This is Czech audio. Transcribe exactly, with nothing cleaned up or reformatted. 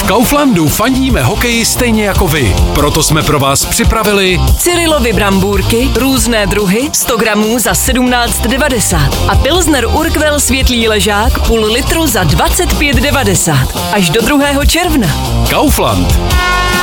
Kauflandu fandíme hokeji stejně jako vy. Proto jsme pro vás připravili Cyrilovy brambůrky, různé druhy, sto gramů za sedmnáct devadesát a Pilsner Urquell světlý ležák půl litru za dvacet pět devadesát. Až do druhého června. Kaufland.